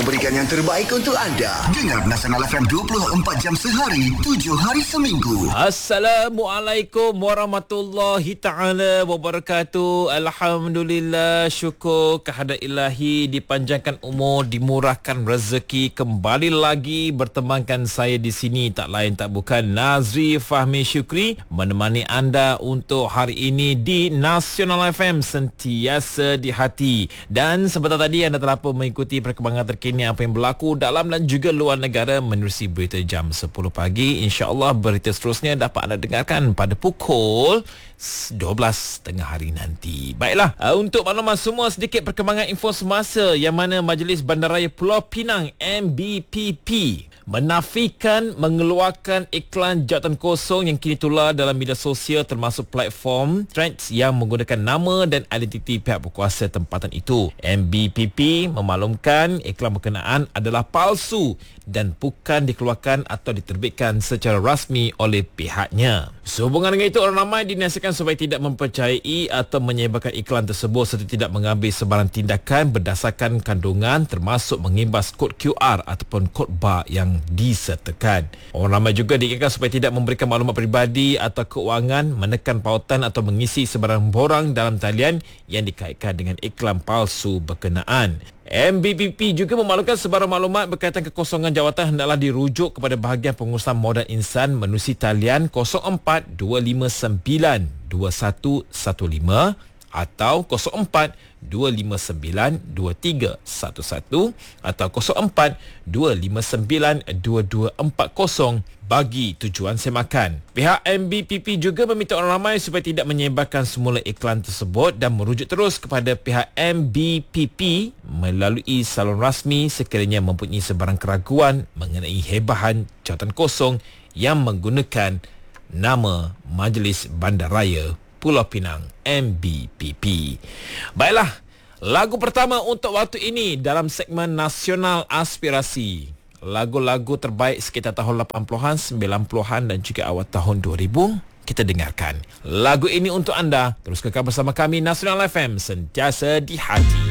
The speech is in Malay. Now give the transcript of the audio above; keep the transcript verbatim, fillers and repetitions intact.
memberikan yang terbaik untuk anda. Dengar Nasional F M dua puluh empat jam sehari, tujuh hari seminggu. Assalamualaikum warahmatullahi ta'ala wabarakatuh. Alhamdulillah, syukur kehadrat ilahi, dipanjangkan umur, dimurahkan rezeki. Kembali lagi bertemankan saya di sini, tak lain tak bukan Nazri Fahmi Syukri, menemani anda untuk hari ini di Nasional F M, sentiasa di hati. Dan sebentar tadi anda telah pun mengikuti perkembangan terkini apa yang berlaku dalam dan juga luar negara menerusi berita jam sepuluh pagi. InsyaAllah berita seterusnya dapat anda dengarkan pada pukul dua belas tengah hari nanti. Baiklah, untuk makluman semua, sedikit perkembangan info semasa yang mana Majlis Bandaraya Pulau Pinang M B P P menafikan mengeluarkan iklan jawatan kosong yang kini tular dalam media sosial termasuk platform Threads yang menggunakan nama dan identiti pihak berkuasa tempatan itu. M B P P memaklumkan iklan berkenaan adalah palsu dan bukan dikeluarkan atau diterbitkan secara rasmi oleh pihaknya. Sehubungan dengan itu, orang ramai dinasihatkan supaya tidak mempercayai atau menyebarkan iklan tersebut serta tidak mengambil sebarang tindakan berdasarkan kandungan termasuk mengimbas kod Q R ataupun kod bar yang disertakan. Orang ramai juga diingatkan supaya tidak memberikan maklumat peribadi atau keuangan, menekan pautan atau mengisi sebarang borang dalam talian yang dikaitkan dengan iklan palsu berkenaan. M B P P juga memaklumkan sebarang maklumat berkaitan kekosongan jawatan hendaklah dirujuk kepada bahagian pengurusan modal insan menerusi talian kosong empat dua lima sembilan dua satu satu lima atau kosong empat dua lima sembilan dua tiga satu satu atau kosong empat dua lima sembilan dua dua empat kosong bagi tujuan semakan. Pihak M B P P juga meminta orang ramai supaya tidak menyebarkan semula iklan tersebut dan merujuk terus kepada pihak M B P P melalui salon rasmi sekiranya mempunyai sebarang keraguan mengenai hebahan jawatan kosong yang menggunakan nama Majlis Bandaraya Pulau Pinang M B P P. Baiklah, lagu pertama untuk waktu ini dalam segmen Nasional Aspirasi. Lagu-lagu terbaik sekitar tahun lapan puluhan, sembilan puluhan dan juga awal tahun dua ribu. Kita dengarkan lagu ini untuk anda. Terus kekal bersama kami Nasional F M, sentiasa di hati.